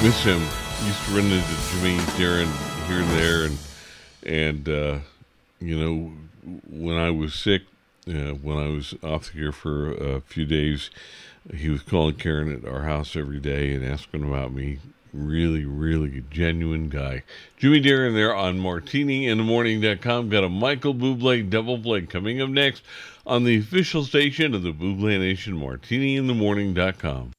Miss him. Used to run into Jimmy Darren here and there, and you know, when I was sick, when I was off here for a few days, he was calling Karen at our house every day and asking about me. Really, really genuine guy. Jimmy Darren there on MartiniInTheMorning.com. Got a Michael Bublé double play coming up next on the official station of the Bublé Nation, MartiniInTheMorning.com.